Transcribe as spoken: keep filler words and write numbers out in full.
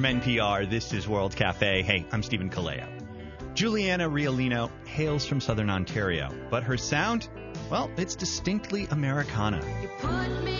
From N P R, this is World Cafe. Hey, I'm Stephen Kaleo. Juliana Riolino hails from southern Ontario, but her sound, well, it's distinctly Americana. You put me